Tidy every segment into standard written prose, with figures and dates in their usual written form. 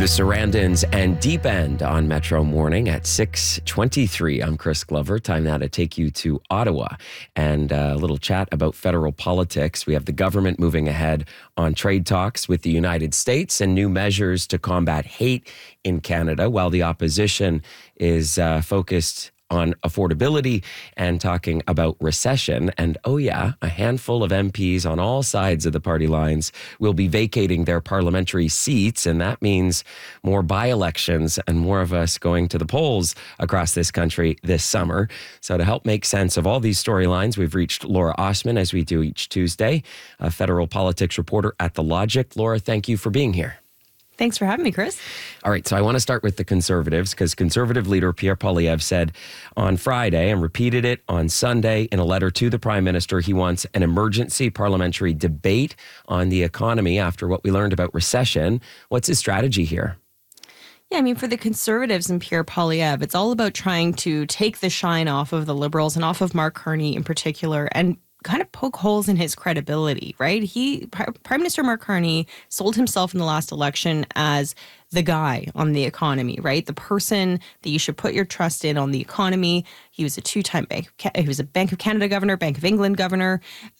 The Sarandons and Deep End on Metro Morning at 6:23. I'm Chris Glover. Time now to take you to Ottawa and a little chat about federal politics. We have the government moving ahead on trade talks with the United States and new measures to combat hate in Canada, while the opposition is focused on affordability and talking about recession. And oh yeah, a handful of MPs on all sides of the party lines will be vacating their parliamentary seats. And that means more by-elections and more of us going to the polls across this country this summer. So to help make sense of all these storylines, we've reached Laura Osman, as we do each Tuesday, a federal politics reporter at The Logic. Laura, thank you for being here. Thanks for having me, Chris. All right, so I want to start with the Conservatives because Conservative leader Pierre Poilievre said on Friday and repeated it on Sunday in a letter to the Prime Minister he wants an emergency parliamentary debate on the economy after what we learned about recession. What's his strategy here? Yeah, I mean, for the Conservatives and Pierre Poilievre, it's all about trying to take the shine off of the Liberals and off of Mark Carney in particular and kind of poke holes in his credibility, right? Prime Minister Mark Carney sold himself in the last election as the guy on the economy, right? The person that you should put your trust in on the economy. He was a two-time he was a Bank of Canada governor, Bank of England governor.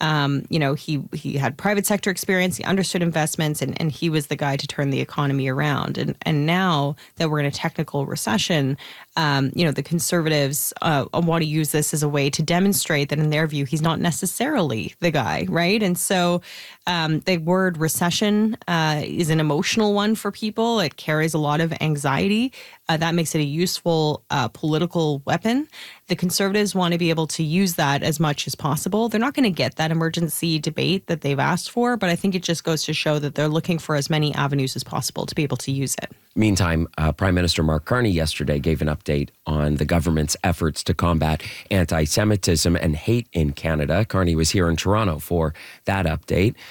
He had private sector experience. He understood investments, and he was the guy to turn the economy around. And now that we're in a technical recession, the Conservatives want to use this as a way to demonstrate that, in their view, he's not necessarily the guy, right? And so the word recession is an emotional one for people. It carries a lot of anxiety. That makes it a useful political weapon. The Conservatives want to be able to use that as much as possible. They're not going to get that emergency debate that they've asked for, but I think it just goes to show that they're looking for as many avenues as possible to be able to use it. Meantime, Prime Minister Mark Carney yesterday gave an update on the government's efforts to combat anti-Semitism and hate in Canada. Carney was here in Toronto for that update.